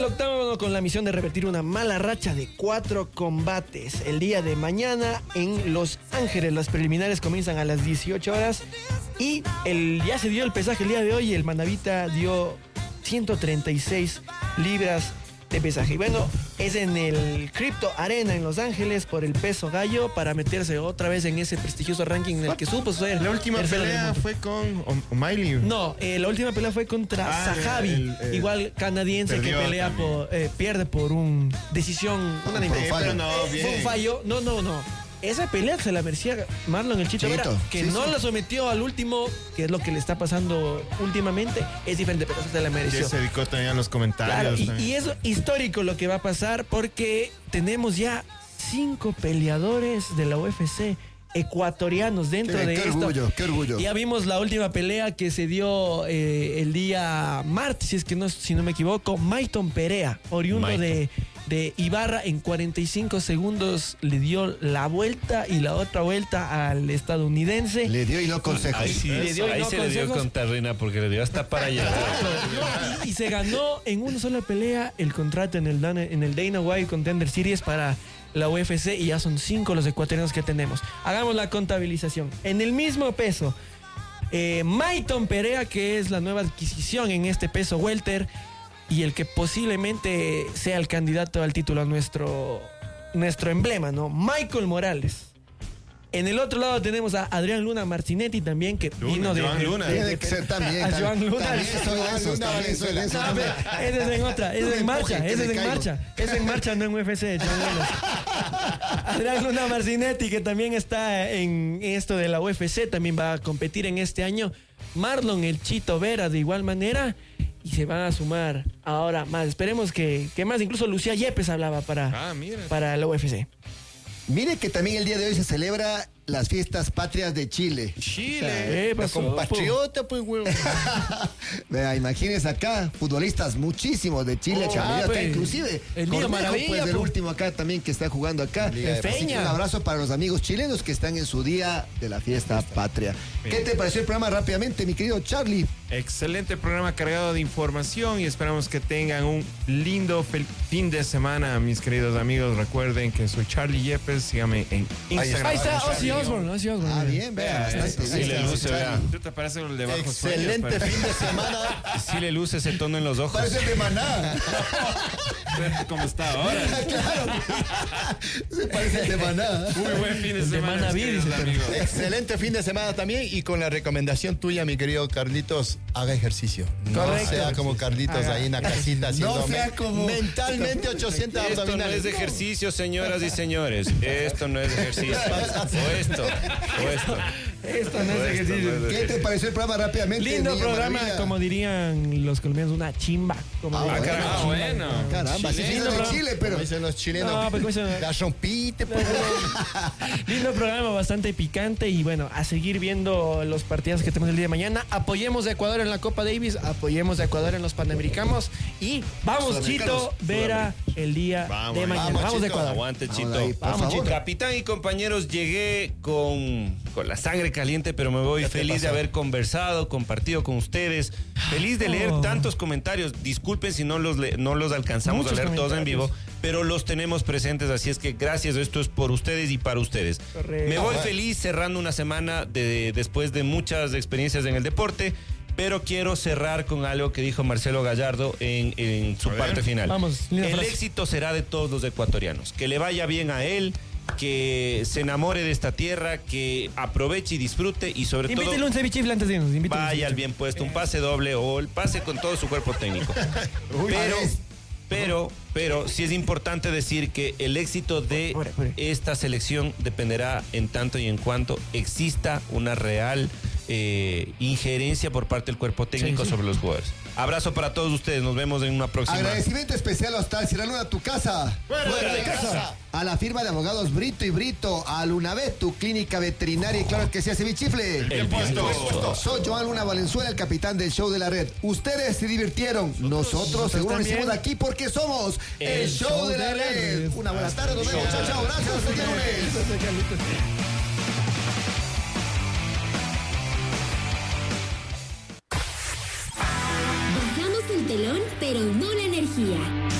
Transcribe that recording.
Octavo con la misión de revertir una mala racha de 4 combates. El día de mañana en Los Ángeles, las preliminares comienzan a las 18 horas y ya se dio el pesaje el día de hoy. El Manavita dio 136 libras de pesaje. Y bueno, es en el Crypto Arena en Los Ángeles por el peso gallo para meterse otra vez en ese prestigioso ranking en el que supo ser. La última pelea fue con O'Malley. No, la última pelea fue contra Zahavi, igual canadiense que pelea pierde por una decisión unánime. Fue un fallo. No. Esa pelea se la merecía Marlon el Chito Vera, que no la sometió al último, que es lo que le está pasando últimamente. Es diferente, pero se la mereció. Que se dedicó también a los comentarios. Claro, y es histórico lo que va a pasar porque tenemos ya 5 peleadores de la UFC ecuatorianos dentro de esto. Qué orgullo. Ya vimos la última pelea que se dio el día martes, si no me equivoco. Mayton Perea, oriundo de Ibarra, en 45 segundos le dio la vuelta y la otra vuelta al estadounidense. Le dio y no consejos. Ahí le dio con Tarrina porque le dio hasta para allá. Y se ganó en una sola pelea el contrato en el Dana White Contender Series para la UFC y ya son 5 los ecuatorianos que tenemos. Hagamos la contabilización. En el mismo peso, Mayton Perea, que es la nueva adquisición en este peso welter y el que posiblemente sea el candidato al título a nuestro emblema, ¿no? Michael Morales. En el otro lado tenemos a Adrián Luna Marcinetti también, que vino de... Joan Luna. Tiene que ser también. A Joan Luna. También son esos, también son esos. Ese es en otra, ese es en marcha, ese es en marcha. Es en marcha, no en UFC, Joan Luna. Adrián Luna Marcinetti, que también está en esto de la UFC, también va a competir en este año. Marlon el Chito Vera de igual manera. Y se van a sumar ahora más. Esperemos que más. Incluso Lucía Yepes hablaba para la UFC. Mire que también el día de hoy se celebra las fiestas patrias de Chile. Chile. Compatriota, pues, huevo. Vea, imagínense acá, futbolistas muchísimos de Chile, acá inclusive el Nido Maravilla, pues, el último acá también que está jugando acá. Feña. Un abrazo para los amigos chilenos que están en su día de la fiesta patria. Bien. ¿Qué te pareció el programa rápidamente, mi querido Charlie? Excelente programa cargado de información y esperamos que tengan un lindo fin de semana, mis queridos amigos. Recuerden que soy Charlie Yepes, síganme en Instagram. Ahí está Ozzy Osbourne. Ah, bien, vea. Sí le luce, vea. ¿Tú te pareces el de Bajo Excelente fin de semana. Sí le luce ese tono en los ojos. Parece el de Maná. ¿Cómo está ahora? Claro. Se parece el de Maná. Muy buen fin de semana, Manaví, amigos. Excelente fin de semana también y con la recomendación tuya, mi querido Carlitos, haga ejercicio. No Correcto. sea como Carlitos ahí en la casita haciendo No sea como... mentalmente 800 Esto no abdominales. es de ejercicio, señoras y señores. Esto no es ejercicio. O esto. Esto no es ejercicio. ¿Qué te pareció el programa rápidamente? Lindo Niña programa, Maravilla? como dirían los colombianos, una chimba. Bueno. Caramba, sí, Lindo de programa. Chile, pero... Como dicen los chilenos. No, pero eso... La rompiste, pues. Lindo programa, bastante picante y bueno, a seguir viendo los partidos que tenemos el día de mañana. Apoyemos a Ecuador en la Copa Davis, apoyemos a Ecuador en los Panamericanos y vamos, Chito Vera, el día de mañana. Vamos de Ecuador. Aguante, Chito. Ahí, por Vamos, favor. Chito. Capitán y compañeros, llegué con la sangre caliente, pero me voy feliz de haber conversado, compartido con ustedes. Feliz de leer tantos comentarios. Disculpen si no los alcanzamos Muchos a leer todos en vivo, comentarios. pero los tenemos presentes, así es que gracias. Esto es por ustedes y para ustedes. Correcto. Me voy feliz cerrando una semana después de muchas experiencias en el deporte. Pero quiero cerrar con algo que dijo Marcelo Gallardo en su parte final. Vamos, linda el frase. éxito será de todos los ecuatorianos. Que le vaya bien a él, que se enamore de esta tierra, que aproveche y disfrute y sobre Invítele todo un cevichifle antes de irnos. Invítele un vaya al cevichifle. bien puesto, un pase doble o el pase con todo su cuerpo técnico. Pero sí es importante decir que el éxito de esta selección dependerá en tanto y en cuanto exista una real injerencia por parte del cuerpo técnico sobre los jugadores. Abrazo para todos ustedes, nos vemos en una próxima. Agradecimiento especial a Hostal Sierra Luna, tu casa. Fuera de casa. A la firma de abogados Brito y Brito, a Lunavét, tu clínica veterinaria y claro que sea cevichifle. El puesto. Soy Joan Luna Valenzuela, el capitán del show de la red. Ustedes se divirtieron, nosotros seguro lo hicimos aquí porque somos el show de la red. Una buena tarde, nos vemos, chao, chao, gracias, hasta el lunes.